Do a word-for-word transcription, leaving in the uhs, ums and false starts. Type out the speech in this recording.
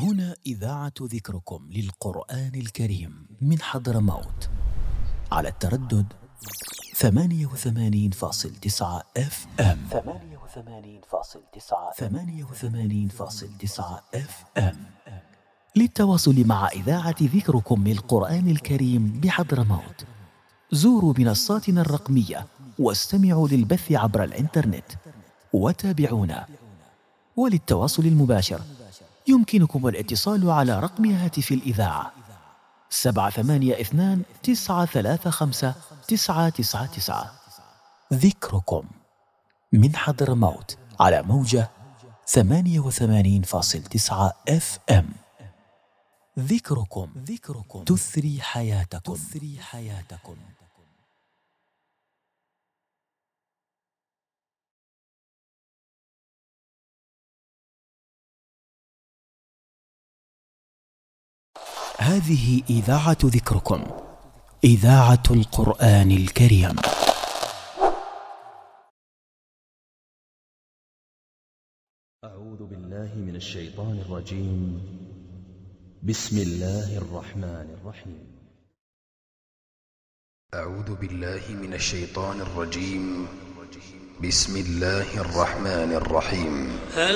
هنا إذاعة ذكركم للقرآن الكريم من حضرموت على التردد ثمانية وثمانين فاصل تسعة اف ام ثمانية وثمانين فاصل تسعة ثمانية وثمانين فاصل تسعة اف ام. للتواصل مع إذاعة ذكركم للقرآن الكريم بحضرموت زوروا منصاتنا الرقمية واستمعوا للبث عبر الإنترنت وتابعونا. وللتواصل المباشر يمكنكم الاتصال على رقم هاتف الإذاعة سبعة ثمانية اثنان تسعة ثلاثة خمسة تسعة تسعة تسعة. ذكركم من حضرموت على موجة ثمانية وثمانين فاصل تسعة اف ام. ذكركم ذكركم تثري حياتكم تثري حياتكم. هذه إذاعة ذكركم، إذاعة القرآن الكريم. أعوذ بالله من الشيطان الرجيم. بسم الله الرحمن الرحيم. أعوذ بالله من الشيطان الرجيم. بسم الله الرحمن الرحيم.